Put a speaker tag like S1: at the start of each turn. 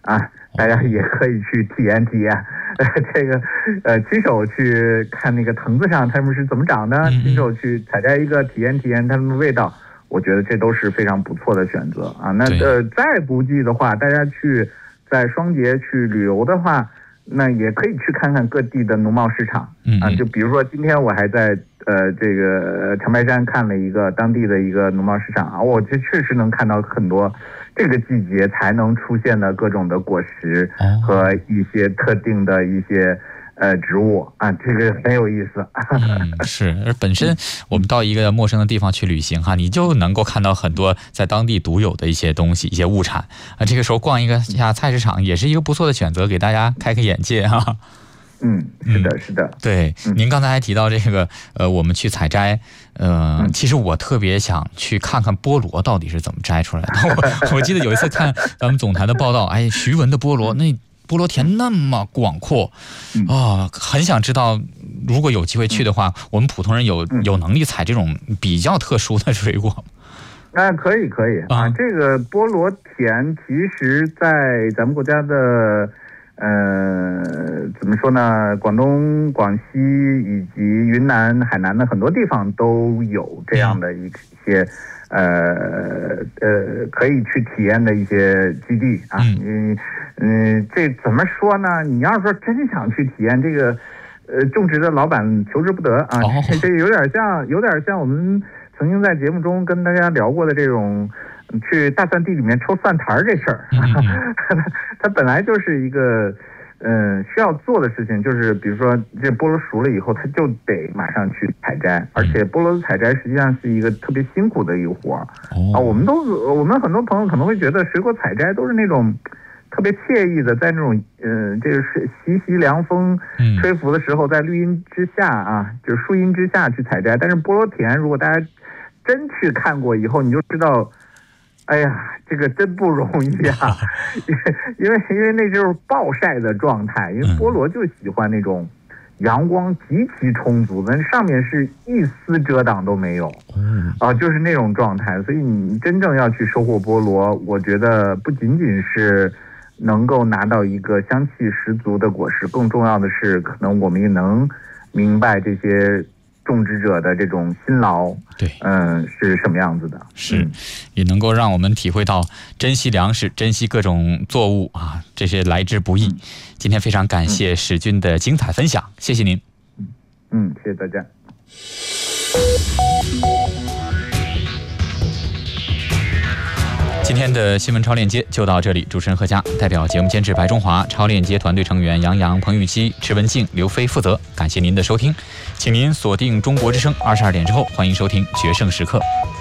S1: 啊，大家也可以去体验体验。这个亲手去看那个藤子上它们是怎么长的，亲手去采摘一个体验体验它们的味道，我觉得这都是非常不错的选择啊。那再不济的话，大家去在双节去旅游的话，那也可以去看看各地的农贸市场啊。就比如说今天我还在这个长白山看了一个当地的一个农贸市场啊，我这确实能看到很多这个季节才能出现的各种的果实和一些特定的一些植物啊，这个很有意思。
S2: 是，而本身我们到一个陌生的地方去旅行哈，你就能够看到很多在当地独有的一些东西、一些物产啊。这个时候逛一个下菜市场也是一个不错的选择，给大家开开眼界哈。
S1: 是的，是的。
S2: 对，您刚才还提到这个我们去采摘，其实我特别想去看看菠萝到底是怎么摘出来的。我记得有一次看咱们总台的报道，哎，徐闻的菠萝，那菠萝田那么广阔啊，很想知道，如果有机会去的话，我们普通人有能力采这种比较特殊的水果吗？
S1: 可以啊。这个菠萝田其实在咱们国家的怎么说呢？广东、广西以及云南、海南的很多地方都有这样的一些可以去体验的一些基地啊。这怎么说呢？你要是说真想去体验这个，种植的老板求之不得啊。这有点像我们曾经在节目中跟大家聊过的这种。去大蒜地里面抽蒜苔这事儿，它本来就是一个需要做的事情，就是比如说这菠萝熟了以后，它就得马上去采摘，而且菠萝的采摘实际上是一个特别辛苦的一个活儿啊。我们很多朋友可能会觉得水果采摘都是那种特别惬意的，在那种这个是习凉风吹拂的时候，在绿荫之下啊，就是树荫之下去采摘。但是菠萝田，如果大家真去看过以后，你就知道。哎呀，这个真不容易啊！因为那就是暴晒的状态，因为菠萝就喜欢那种阳光极其充足的，上面是一丝遮挡都没有，就是那种状态。所以你真正要去收获菠萝，我觉得不仅仅是能够拿到一个香气十足的果实，更重要的是，可能我们也能明白这些。种植者的这种辛劳，
S2: 对，
S1: 是什么样子的？
S2: 是，也能够让我们体会到珍惜粮食、珍惜各种作物啊，这些来之不易。今天非常感谢史军的精彩分享，谢谢您。
S1: 谢谢大家。
S2: 今天的新闻超链接就到这里，主持人何佳，代表节目监制白中华，超链接团队成员杨洋、彭玉熙、池文静、刘飞负责。感谢您的收听，请您锁定中国之声22点之后，欢迎收听决胜时刻。